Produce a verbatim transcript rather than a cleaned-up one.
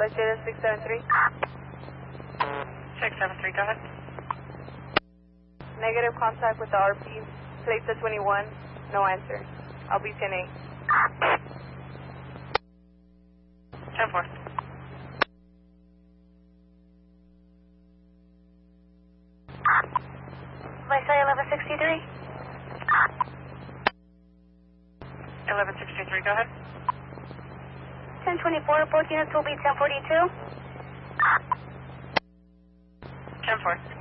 Vice six seven three. six seven three, go ahead. Negative contact with the R P. Place at twenty-one. No answer. I'll be ten eight. ten four. Vice eleven sixty-three. eleven sixty-three, go ahead. ten twenty-four, both units will be ten forty-two. ten four.